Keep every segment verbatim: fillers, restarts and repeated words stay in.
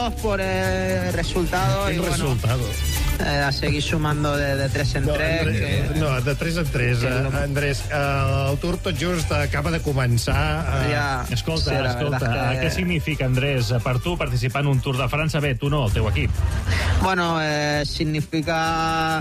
nervios por el resultado. El y resultado. Bueno, eh, a seguir sumando de, de tres en no, tres. Andrés, que... No, de tres en tres. Sí, Uh, Andrés, uh, el Tour tot just acaba de començar. Uh... Ja, escolta, sí, escolta, que... què significa, Andrés, per tu participar en un Tour de França? Bé, tu no, el teu equip. Bueno, eh, significa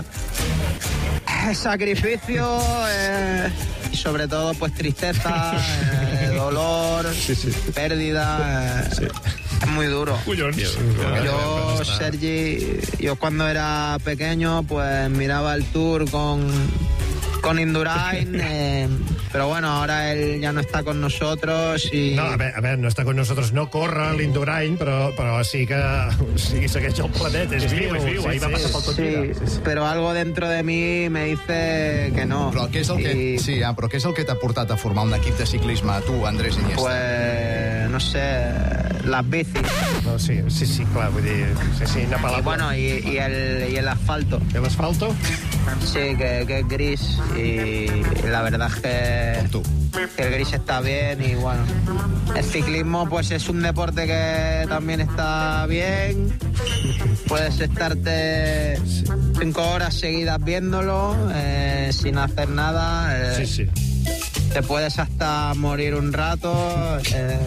sacrificio eh, y sobre todo pues tristeza, eh, dolor, sí, sí. pérdida. Eh, sí. Es muy duro. Collons. Yo, Sergi, yo cuando era pequeño pues miraba el Tour con, con Indurain, eh, pero bueno, ahora él ya no está con nosotros y... No, a veure, a veure, no està con nosotros, no corre l'Indurain, però, però sí que sí, segueix el planeta, és, és viu, viu, és viu, sí, ahir va passar pel tot sí, vida. sí, sí, però algo dentro de mi me dice que no. Però què és el que, I... sí, ah, però què és el que t'ha portat a formar un equip de ciclisme, tu, Andrés Iniesta? Pues, no sé, las bicis. No, sí, sí, sí, clar, vull dir, sí, sí, inapel·lable. Y bueno, y, y, el, y el asfalto. ¿El asfalto? Sí, que, que es gris y la verdad es que, que el gris está bien y bueno, el ciclismo pues es un deporte que también está bien, puedes estarte cinco horas seguidas viéndolo eh, sin hacer nada, eh, sí, sí. te puedes hasta morir un rato, eh,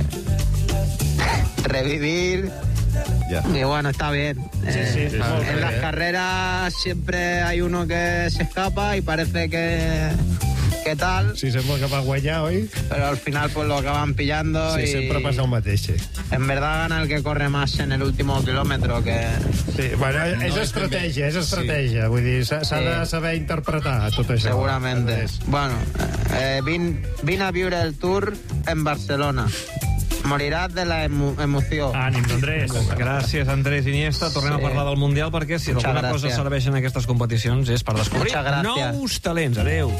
revivir. Yeah. Y bueno, está bien. Sí, sí, eh, sí, en sí, las sí. carreras siempre hay uno que se escapa y parece que, que tal. Sí, sembla que va guanyar, oi? Pero al final pues lo acaban pillando. Sí, y sempre passa el mateix, sí. En verdad gana el que corre más en el último kilómetro que... Sí, bueno, és No, estratègia, és sí. estratègia. Vull dir, s'ha Sí. de saber interpretar tot això. Seguramente. Andrés. Bueno, eh, vin, vine a viure el Tour en Barcelona. Moriràs de la emo emoció. Ànims, Andrés. Gràcies, Andrés Iniesta. Tornem Sí. a parlar del Mundial, perquè si Muchas alguna cosa gracias. serveix en aquestes competicions és per descobrir Muchas gracias. nous talents. Adéu.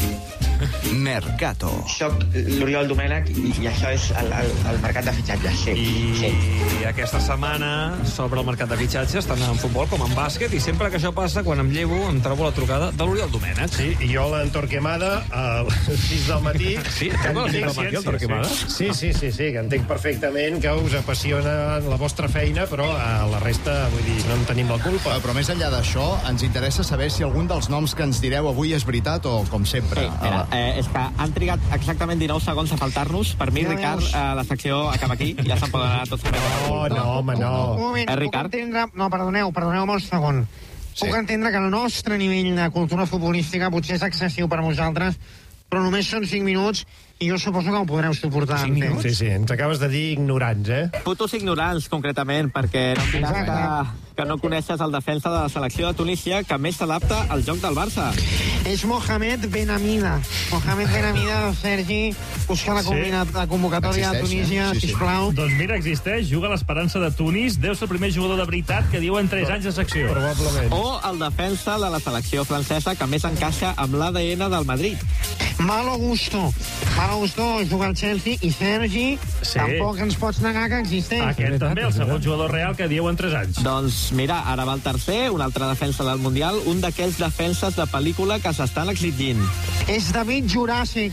Mercato. Soc l'Oriol Domènech i, i això és el, el, el mercat de fitxatges, sí. I sí. aquesta setmana sobre el mercat de fitxatges, tant en futbol com en bàsquet, i sempre que això passa, quan em llevo, em trobo la trucada de l'Oriol Domènech. Sí, i jo l'en Torquemada a les sis del matí. Sí, estem a les sis del matí, el Torquemada? Sí, sí, sí, sí, que entenc perfectament que us apassiona la vostra feina, però a la resta, vull dir, no en tenim la culpa. Però més enllà d'això, ens interessa saber si algun dels noms que ens direu avui és veritat o, com sempre... Sí, mira, eh, és que han trigat exactament dinou segons a faltar-nos. Per mi, Ja Ricard, veus. eh, la secció acaba aquí. Ja se'n poden anar tots a veure. No, no, home, no. Un moment, Eh, puc Ricard? entendre... No, perdoneu, perdoneu-me un segon. Sí. Puc entendre que el nostre nivell de cultura futbolística potser és excessiu per vosaltres, però només són cinc minuts i jo suposo que ho podreu suportar. cinc minuts? Sí, sí, ens acabes de dir ignorants, eh? Putos ignorants, concretament, perquè no em diràs Exacte. que, que no coneixes el defensa de la selecció de Tunísia que més s'adapta al joc del Barça. És Mohamed Benamida. Mohamed Benamida, Sergi, busca la, combina... la convocatòria de Existeix, Tunísia, eh? Sí, sí. sisplau. Doncs mira, existeix, juga a l'Esperança de Tunis, deu ser el primer jugador de veritat que diuen tres anys de secció. Probablement. O el defensa de la selecció francesa que més encaixa amb l'A D N del Madrid. Malo Gusto. Malo Gusto juga al Chelsea i Sergi Sí. tampoc ens pots negar que existeix. Aquest també, el segon jugador real que diuen tres anys. Doncs mira, ara va el tercer, un altre defensa del Mundial, un d'aquells defenses de pel·lícula que s'estan exigint. És David Juràssic.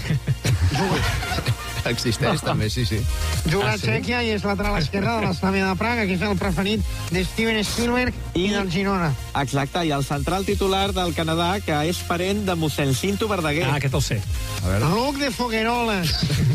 Juga, Existeix, també, sí, sí. juga Ah, a sí? Txèquia i és lateral esquerre de l'Eslavia de Praga, que és el preferit de Steven Spielberg i, I- del Girona. Exacte, i el central titular del Canadà, que és parent de mossèn Cinto Verdaguer. Ah, aquest el sé. A veure... Luc de Fogueroles.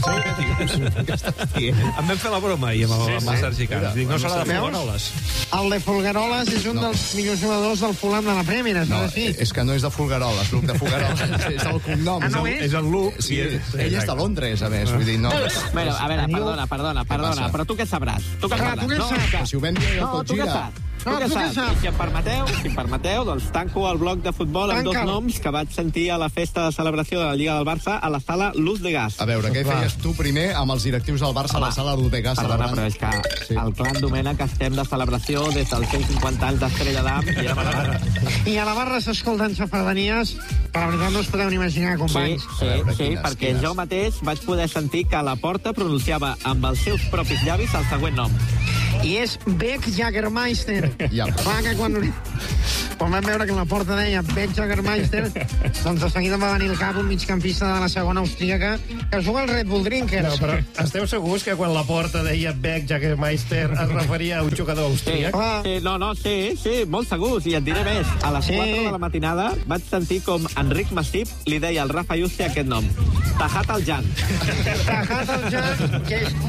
Em vam fer la broma ahir amb el, Sí, amb el sí. Sergi Camps. Dic, no serà de Veus? Fogueroles. El de Folgueroles és un No. dels millors jugadors del Fulham de la Premier, això No, és així. és que no és de Folgueroles, Luc de Folgueroles. És el cognom. Ah, no és, el, és? és el Luc. Sí, ell és de Londres, a més. Vull dir, no... Bueno, a veure, perdona, perdona, perdona, passa? però tu què sabràs? Tu què Clar, sabràs? tu què no, saps? que- Però si ho vam dir el No, Tot tu què Gira. saps? Tu No, què tu què saps? saps? I si em permeteu, si em permeteu, doncs tanco el bloc de futbol amb dos Tanca'l. noms que vaig sentir a la festa de celebració de la Lliga del Barça a la sala Luz de Gas. A veure, què feies tu primer amb els directius del Barça a la sala Luz de Gas? Perdona, celebrant? però és que Sí. el clan Domènech estem de celebració des dels cent cinquanta anys d'Estrella d'Am i ja m'agrada. I a la barra s'escolten xafardanies, per la veritat no us podeu ni imaginar, Sí, companys. sí, veure, sí, quines, perquè quines. jo mateix vaig poder sentir que la Porta pronunciava amb els seus propis llavis el següent nom. I és Beck Jagermeister. Ja. Clar que quan... quan vam veure que la porta deia Beck Jagermeister, doncs de seguida va venir al cap un migcampista de la segona austríaca que juga al Red Bull Drinkers. No, però esteu segurs que quan la porta deia Beck Jagermeister es referia a un jugador austríac? Sí, sí, no, no, sí, sí, molt segurs, i et diré més. A les Sí. quatre de la matinada vaig sentir com Enric Massip li deia al Rafa Yuste aquest nom. Tajat al Jan. Tajat al Jan, que és...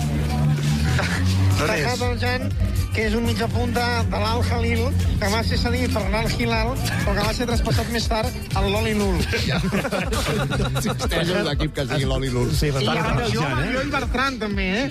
Tajat al Jan, que és un mitja punta de l'Al Khalil, que va ser cedit per l'Al Hilal, però que va ser traspassat més tard al Loli Lul. Existeix un equip que es digui l'Oli Lul. Sí, I atenció, Mario i Bertran, també, eh?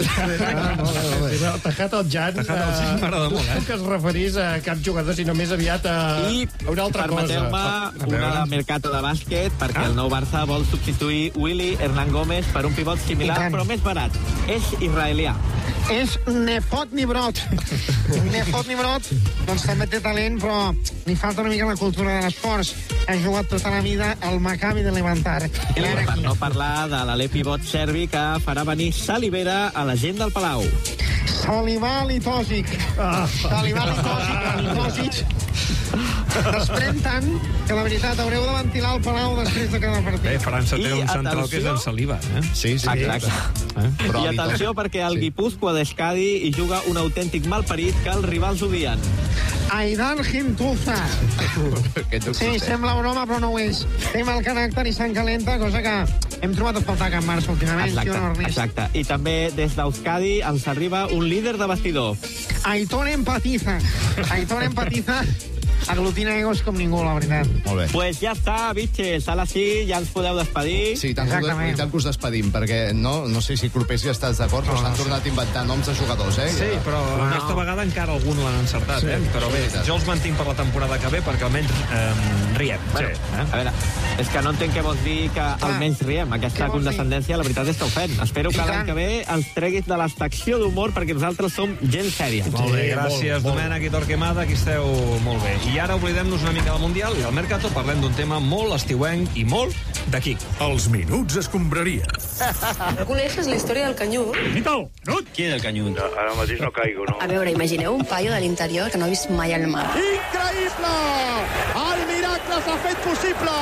Tajat al Jan, Tajat al Jan m'agrada molt, eh? Puc que es referís a cap jugador, sinó més aviat a, I a una altra cosa. permeteu-me una de mercato de bàsquet, perquè el nou Barça vol substituir Willy Hernán Gómez per un pivot I similar, tant. però més barat. És israelià. És Nefot Nibrot. Nefot Nibrot, doncs també té talent, però li falta una mica la cultura de l'esforç. Ha jugat tota la vida al Maccabi de Levantar. I I ara per aquí. no parlar de l'alè pivot serbi que farà venir Salivera a la gent del Palau. Salivà Litòsic. Salivà Litòsic. Litòsic. Desprèn tant que la veritat haureu de ventilar el Palau després de cada Bé, partit. França té I un central que és atenció. en saliva, eh? Sí, sí. Exacte. eh? Però I atenció, perquè el Sí. Guipúscoa d'Escadi hi juga un autèntic malparit que els rivals odien. Aidan Gintuza. Aquest no Sí, existeix. sembla broma, però no ho és. Té mal caràcter i Sant Calenta, cosa que hem trobat a faltar a Can Barça últimament. Exacte, tio, no, Ernest. exacte. I també des d'Euskadi ens arriba un líder de vestidor. Aitor empatiza. Aitor empatiza. Aglutina egos com ningú, la veritat. Molt bé. Pues ja està, bitches. Ara sí, ja ens podeu despedir. Sí, i tant, que, Exactament. i tant que us despedim, perquè no, no sé si Clopés ja estàs d'acord, però s'han tornat a inventar noms de jugadors, eh? Sí, però aquesta vegada encara algun l'han encertat, Sí, eh? Però bé, veritat. jo els mantinc per la temporada que ve, perquè almenys eh, riem. Bueno, eh? a veure, és que no entenc què vols dir que almenys riem. Què Aquesta vols dir? condescendència, la veritat és que ho fem. Espero I que l'any tant. que ve ens treguis de l'estacció d'humor, perquè nosaltres som gent sèria. Molt bé, Sí, gràcies, molt, molt. Domènec i Torquemada, aquí esteu molt bé. I ara oblidem-nos una mica del Mundial i del Mercato, parlem d'un tema molt estiuenc i molt d'aquí. Els minuts escombraria. Coneixes la història del Canyut? Qui és el Canyut? Ara mateix no caigo, no? A veure, imagineu un paio de l'interior que no ha vist mai al mar. Increïble! El miracle s'ha fet possible!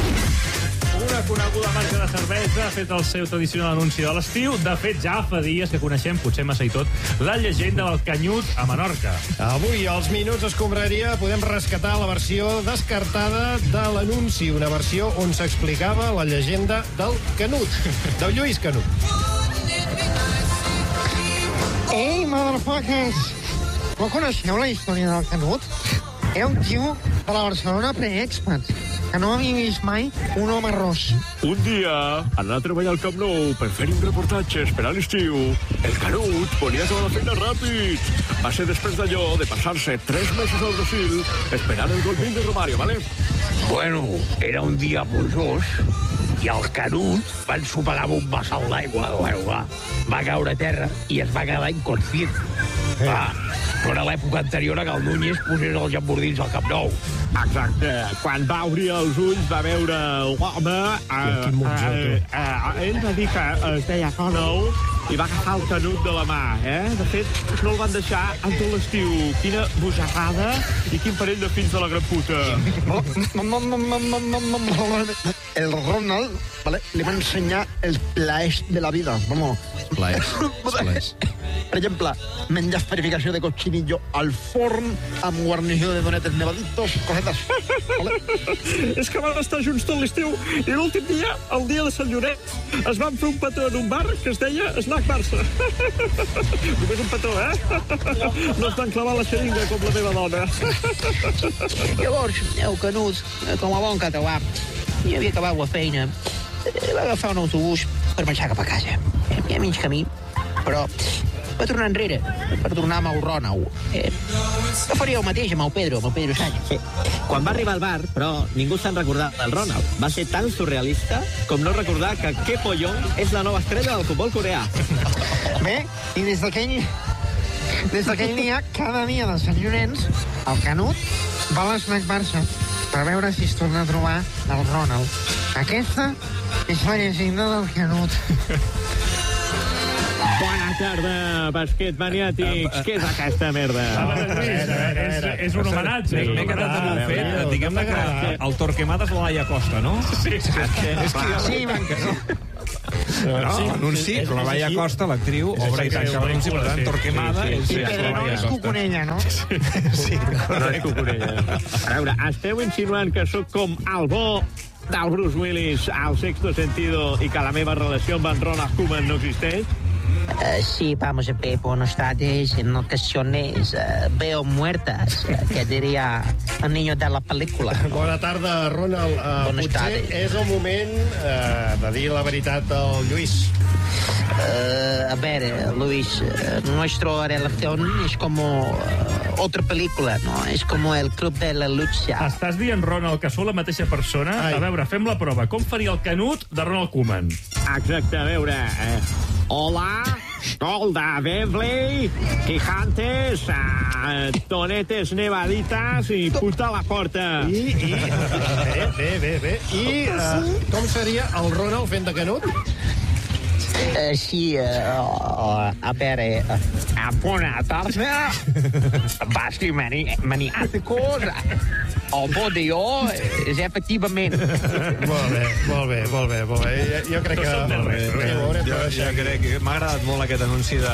Una coneguda marca de cervesa ha fet el seu tradicional anunci de l'estiu. De fet, ja fa dies que coneixem, potser massa i tot, la llegenda del Canyut a Menorca. Avui, als Minuts Escombraria, podem rescatar la versió descartada de l'anunci, una versió on s'explicava la llegenda del Canut, del Lluís Canut. Ei, motherfuckers! No coneixeu la història del Canut? Era un tio de la Barcelona pre-expat, que no havia vist mai un home ros. Un dia, anar a treballar al Camp Nou per fer un reportatge esperar l'estiu, el Canut volia acabar la feina ràpid. Va ser després d'allò de passar-se tres mesos al Brasil esperant el gol de Romario, ¿vale? Bueno, era un dia plujós i el Canut va ensopegar amb un bassal d'aigua. Bueno, va, va caure a terra i es va quedar inconscient. Va, però era l'època anterior a que el Núñez posés els jambordins al Camp Nou. Exacte. Quan va obrir els ulls va veure l'home... Eh, eh, eh, ell va dir que es deia Conou i va agafar el Canut de la mà, eh? De fet, no el van deixar en tot l'estiu. Quina bojarrada i quin parell de fills de la gran puta. El Ronald, ¿vale? Le va ensenyar els plaers de la vida. Vamos. Plaers. Plaers. Per exemple, menjar verificació de cochinillo al forn amb guarnició de donetes nevaditos, cosetes. ¿Vale? És que van estar junts tot l'estiu i l'últim dia, el dia de Sant Llorenç, es van fer un petó en un bar que es deia Snack Barça. Només un petó, eh? No es van clavar la xeringa com la meva dona. Llavors, el Canut, com a bon català, i havia acabat la feina, va agafar un autobús per marxar cap a casa. Hi ha mig camí, però va tornar enrere per tornar amb el Ronald. Eh, no faria el mateix amb el Pedro, amb el Pedro Sánchez. Sí. Quan va arribar al bar, però, ningú se'n recordat del Ronald. Va ser tan surrealista com no recordar que Ke Poyong és la nova estrella del futbol coreà. Bé, i des d'aquell... Des d'aquell dia, cada dia de Sant Llorenç, el Canut va a l'Snac Barça per veure si es torna a trobar el Ronald. Aquesta és la llegenda del Canut. Bona tarda, basquet maniàtics. Què és aquesta merda? És un homenatge. M'he quedat de molt fet. Diguem-ne que el Torquemada és la Laia Costa, no? Sí, sí. És que Sí, no, l'anunci, la Laia Costa, l'actriu, obre i tanca l'anunci, per tant, Torquemada és I Pedro no és Cucurella, no? Sí, No és Cucurella. A veure, esteu insinuant que sóc com el bo del Bruce Willis al Sexto Sentido i que la meva relació amb en Ronald Koeman no existeix? Eh, sí, vamos a ver, buenas tardes. En ocasiones eh, veo muertas, eh, que diría el niño de la película. Bona tarda, Ronald. Uh, Bones potser tardes. és el moment uh, de dir la veritat al Lluís. Eh, a ver, eh, Luis, eh, nuestra relación es como eh, otra película, ¿no? Es como el Club de la Lucha. Estàs dient, Ronald, que sou la mateixa persona? Ai. A veure, fem la prova. Com faria el Canut de Ronald Koeman? Exacte, a veure... Eh, hola, Golda, Bentley, Quijantes, uh, Tonetes Nevaditas i puta a la porta. I, i bé, bé, bé, bé. I uh, com seria el Ronald fent de Canut? Eh, sí, eh, oh, a ver, eh, a buena tarde, basti mani maniáticos, el bo de jo és efectivament. Molt bé, molt bé, molt bé, molt bé. Jo, jo crec que... Molt bé, que ho haurem de jo, deixar jo aquí. crec que m'ha agradat molt aquest anunci de...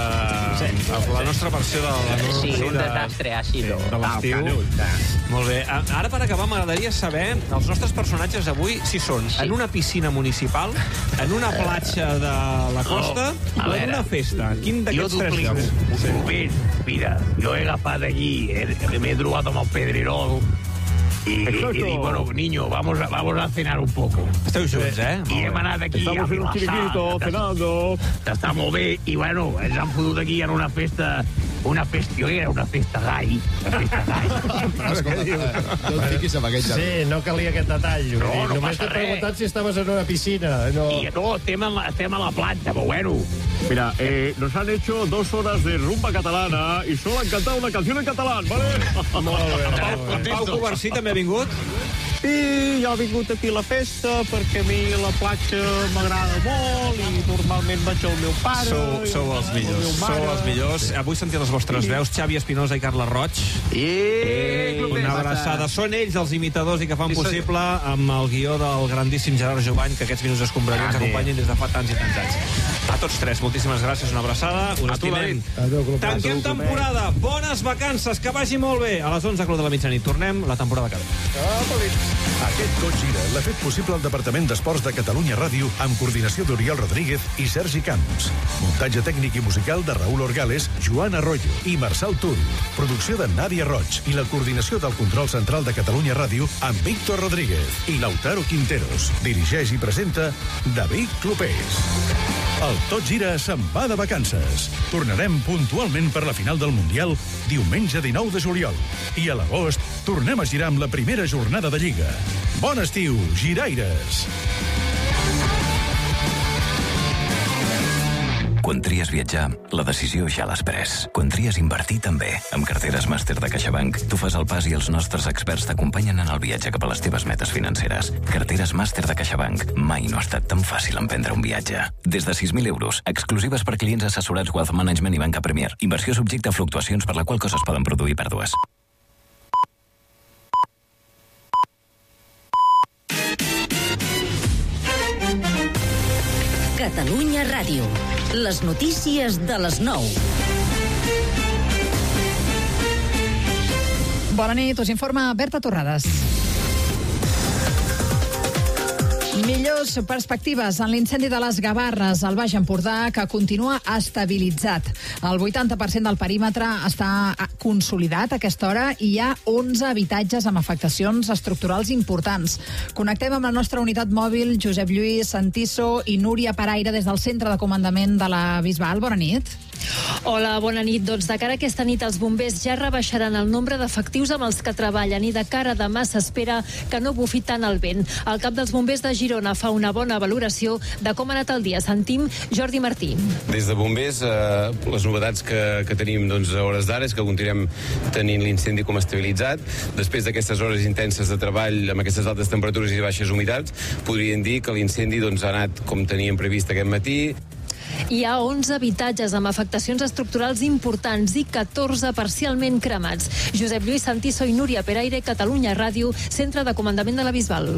La nostra versió de l'anunci Sí, un de, desastre ha sido. de l'estiu. Molt bé. A- Ara, per acabar, m'agradaria saber els nostres personatges avui si són en una piscina municipal, en una platja de la costa Oh, a o en veure. una festa. Quin Jo d'aquests tres duplico. llocs? Un moment, mira, jo he agafat allí, he- m'he trobat amb el Pedrerol i, Exacto. i dic, bueno, niño, vamos a, vamos a cenar un poco. Esteu junts, eh? I hem anat aquí Estamos a en un Vilassar, chiringuito, que cenando. està molt bé, i bueno, ens han fotut aquí en una festa, una festa, jo era una festa gai, una festa gai. Escolta, eh, no et fiquis amb aquest Sí, no calia aquest detall. No, Vull dir, no només passa t'he res. preguntat si estaves en una piscina. No. I no, estem, en la, estem a la platja, però bueno. Mira, eh, nos han hecho dos horas de rumba catalana y solo han cantado una canción en catalán, ¿vale? Molt bé, molt bé. Pau Covarsí també ha vingut? Sí, jo he vingut aquí a la festa perquè a mi la platja m'agrada molt i normalment vaig al meu pare. Sou, sou els al millors, meu mare. sou els millors. Avui sentir les vostres veus, Xavi Espinosa i Carla Roig. Eh, Una abraçada. Són ells els imitadors i que fan possible amb el guió del grandíssim Gerard Jovany, que aquests minuts escombrarien ens acompanyen des de fa tants i tants anys. A tots tres, moltíssimes gràcies, una abraçada, us estimem. Tanquem temporada, bones vacances, que vagi molt bé. A les onze de la mitjanit tornem, la temporada que ve. Aquest Tot Gira l'ha fet possible el Departament d'Esports de Catalunya Ràdio amb coordinació d'Oriol Rodríguez i Sergi Camps. Muntatge tècnic i musical de Raúl Orgales, Joan Arroyo i Marçal Tull. Producció de Nàdia Roig i la coordinació del control central de Catalunya Ràdio amb Víctor Rodríguez i Lautaro Quinteros. Dirigeix i presenta David Clopés. El Tot Gira se'n va de vacances. Tornarem puntualment per la final del Mundial diumenge dinou de juliol. I a l'agost tornem a girar amb la primera jornada de Lliga. Bon estiu, giraires! Quan tries viatjar, la decisió ja l'has pres. Quan tries invertir, també. Amb carteres màster de CaixaBank, tu fas el pas i els nostres experts t'acompanyen en el viatge cap a les teves metes financeres. Carteres màster de CaixaBank. Mai no ha estat tan fàcil emprendre un viatge. Des de sis mil euros, exclusives per clients assessorats Wealth Management i Banca Premier. Inversió subjecte a fluctuacions per la qual coses poden produir pèrdues. Catalunya Ràdio. Les notícies de les nou. Bona nit, us informa Berta Torrades. Millors perspectives en l'incendi de les Gavarres al Baix Empordà, que continua estabilitzat. El vuitanta per cent del perímetre està consolidat a aquesta hora i hi ha onze habitatges amb afectacions estructurals importants. Connectem amb la nostra unitat mòbil, Josep Lluís Santiso i Núria Paraire, des del centre de comandament de la Bisbal. Bona nit. Hola, bona nit. Doncs de cara a aquesta nit els bombers ja rebaixaran el nombre d'efectius amb els que treballen i de cara a demà s'espera que no bufi tant el vent. El cap dels bombers de Girona fa una bona valoració de com ha anat el dia. Sentim Jordi Martí. Des de bombers, eh, les novetats que, que tenim doncs, a hores d'ara és que continuem tenint l'incendi com estabilitzat. Després d'aquestes hores intenses de treball amb aquestes altes temperatures i baixes humitats, podríem dir que l'incendi doncs, ha anat com teníem previst aquest matí. Hi ha onze habitatges amb afectacions estructurals importants i catorze parcialment cremats. Josep Lluís Santiso i Núria Peraire, Catalunya Ràdio, Centre de Comandament de la Bisbal.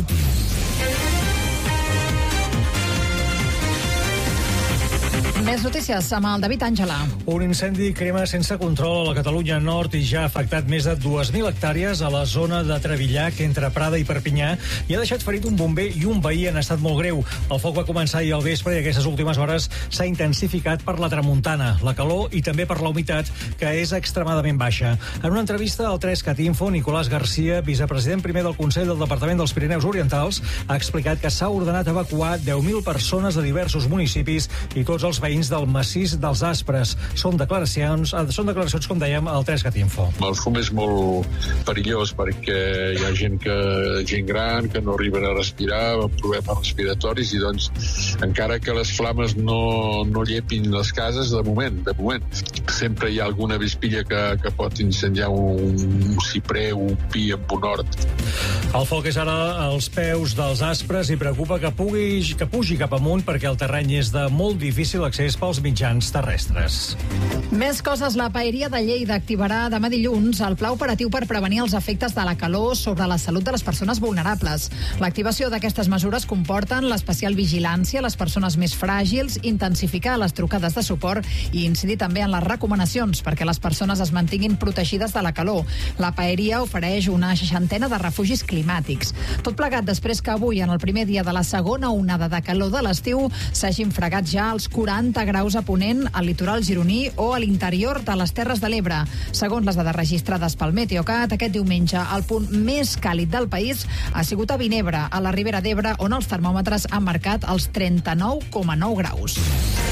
Més notícies amb el David Àngela. Un incendi crema sense control a la Catalunya Nord i ja ha afectat més de dues mil hectàrees a la zona de Trevillac, entre Prada i Perpinyà, i ha deixat ferit un bomber i un veí en estat molt greu. El foc va començar ahir al vespre i aquestes últimes hores s'ha intensificat per la tramuntana, la calor i també per la humitat, que és extremadament baixa. En una entrevista al tres cat info, Nicolás García, vicepresident primer del Consell del Departament dels Pirineus Orientals, ha explicat que s'ha ordenat evacuar deu mil persones de diversos municipis i tots els veïns del massís dels Aspres. Són declaracions, són declaracions, com dèiem, al tres cat info. El fum és molt perillós perquè hi ha gent que gent gran que no arriben a respirar, amb problemes respiratoris, i doncs encara que les flames no, no llepin les cases, de moment, de moment. Sempre hi ha alguna vispilla que, que pot incendiar un ciprer, un pi amb un hort. El foc és ara als peus dels Aspres i preocupa que pugui, que pugi cap amunt perquè el terreny és de molt difícil accés pels mitjans terrestres. Més coses. La Paeria de Lleida activarà demà dilluns el pla operatiu per prevenir els efectes de la calor sobre la salut de les persones vulnerables. L'activació d'aquestes mesures comporten l'especial vigilància a les persones més fràgils, intensificar les trucades de suport i incidir també en les recomanacions perquè les persones es mantinguin protegides de la calor. La Paeria ofereix una seixantena de refugis climàtics. Tot plegat després que avui, en el primer dia de la segona onada de calor de l'estiu, s'hagin fregat ja els quaranta graus a Ponent, al litoral gironí o a l'interior de les Terres de l'Ebre. Segons les dades registrades pel Meteocat, aquest diumenge el punt més càlid del país ha sigut a Vinebre, a la Ribera d'Ebre, on els termòmetres han marcat els trenta-nou coma nou graus.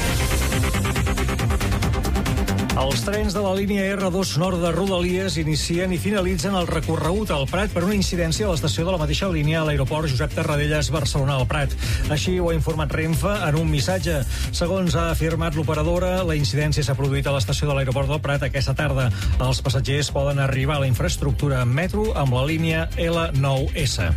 Els trens de la línia erre dos nord de Rodalies inicien i finalitzen el recorregut al Prat per una incidència a l'estació de la mateixa línia a l'aeroport Josep Tarradellas Barcelona al Prat. Així ho ha informat Renfe en un missatge. Segons ha afirmat l'operadora, la incidència s'ha produït a l'estació de l'aeroport del Prat aquesta tarda. Els passatgers poden arribar a la infraestructura en metro amb la línia ele nou esse.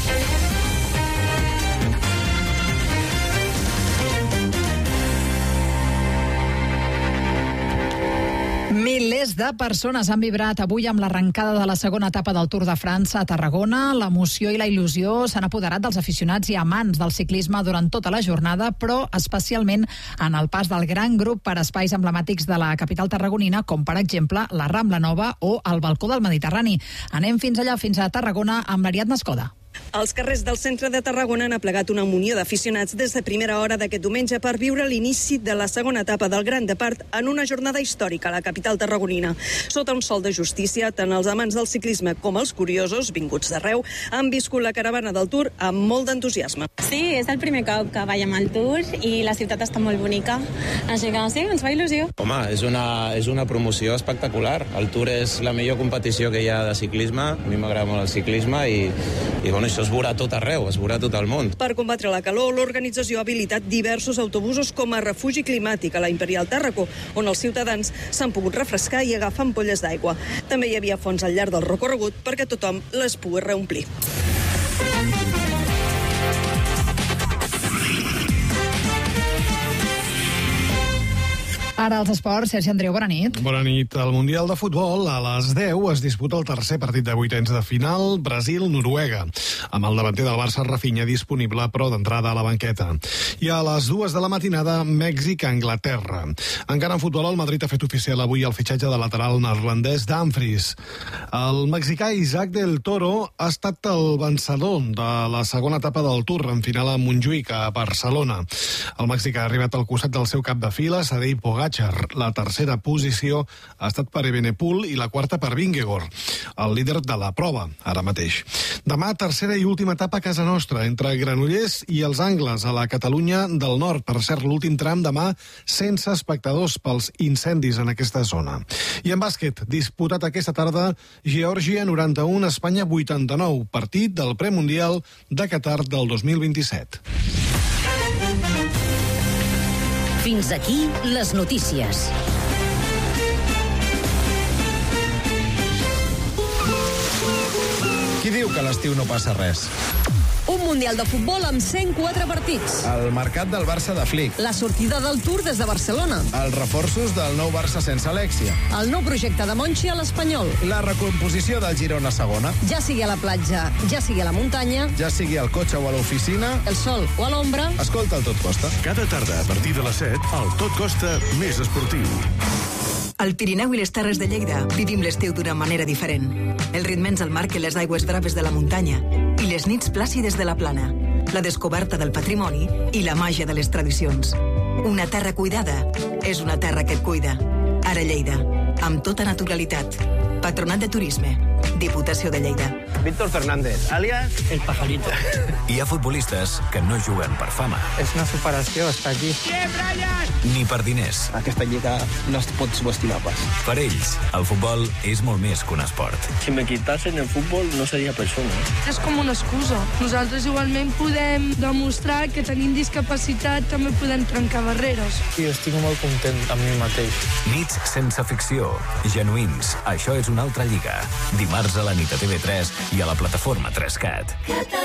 Milers de persones han vibrat avui amb l'arrencada de la segona etapa del Tour de França a Tarragona. L'emoció i la il·lusió s'han apoderat dels aficionats i amants del ciclisme durant tota la jornada, però especialment en el pas del gran grup per espais emblemàtics de la capital tarragonina, com per exemple la Rambla Nova o el Balcó del Mediterrani. Anem fins allà, fins a Tarragona, amb l'Ariadna Escoda. Els carrers del centre de Tarragona han aplegat una munió d'aficionats des de primera hora d'aquest diumenge per viure l'inici de la segona etapa del Gran Depart en una jornada històrica a la capital tarragonina. Sota un sol de justícia, tant els amants del ciclisme com els curiosos, vinguts d'arreu, han viscut la caravana del Tour amb molt d'entusiasme. Sí, és el primer cop que veiem al Tour i la ciutat està molt bonica, així que sí, ens fa il·lusió. Home, és una, és una promoció espectacular. El Tour és la millor competició que hi ha de ciclisme. A mi m'agrada molt el ciclisme i, i bueno, això es veurà tot arreu, es veurà tot el món. Per combatre la calor, l'organització ha habilitat diversos autobusos com a refugi climàtic a la Imperial Tàrraco, on els ciutadans s'han pogut refrescar i agafar ampolles d'aigua. També hi havia fonts al llarg del recorregut perquè tothom les pugui reomplir. Ara els esports, Sergi Andreu, bona nit. Bona nit. Al Mundial de Futbol, a les deu es disputa el tercer partit de vuitens de final, Brasil-Noruega, amb el davanter del Barça, Rafinha, disponible, però d'entrada a la banqueta. I a les dues de la matinada, Mèxic-Anglaterra. Encara en futbol, el Madrid ha fet oficial avui el fitxatge de lateral neerlandès Dumfries. El mexicà Isaac del Toro ha estat el vencedor de la segona etapa del Tour en final a Montjuïc, a Barcelona. El mexicà ha arribat al costat del seu cap de fila, Tadej Pogačar. La tercera posició ha estat per Evenepoel i la quarta per Vingegaard, el líder de la prova, ara mateix. Demà, tercera i última etapa a casa nostra, entre Granollers i els Angles, a la Catalunya del Nord. Per cert, l'últim tram demà sense espectadors pels incendis en aquesta zona. I en bàsquet, disputat aquesta tarda, Geòrgia noranta-u, Espanya vuitanta-nou, partit del premundial de Qatar del dos mil vint-i-set. Fins aquí les notícies. Qui diu que a l'estiu no passa res? Un Mundial de futbol amb cent quatre partits. El mercat del Barça de Flick. La sortida del Tour des de Barcelona. Els reforços del nou Barça sense Alexia. El nou projecte de Monchi a l'Espanyol. La recomposició del Girona segona. Ja sigui a la platja, ja sigui a la muntanya, ja sigui al cotxe o a l'oficina, el sol o a l'ombra, escolta el Tot Costa. Cada tarda a partir de les set, el Tot Costa més esportiu. Al Pirineu i les Terres de Lleida vivim l'estiu d'una manera diferent. Els ritmes el marquen les aigües braves de la muntanya i les nits plàcides de la plana, la descoberta del patrimoni i la màgia de les tradicions. Una terra cuidada és una terra que et cuida. Ara Lleida, amb tota naturalitat. Patronat de Turisme, Diputació de Lleida. Víctor Fernández, alias El Pajarito. Hi ha futbolistes que no juguen per fama. És una superació estar aquí. Bien, Brian! Ni per diners. Aquesta lliga no es pot subestimar pas. Per ells, el futbol és molt més que un esport. Si me quitasen el futbol, no seria persona. És com una excusa. Nosaltres igualment podem demostrar que tenim discapacitat, també podem trencar barreres. I estic molt content amb mi mateix. Nits sense ficció, genuïns. Això és una altra lliga. Dimarts a la nit a T V tres i a la plataforma tres cat.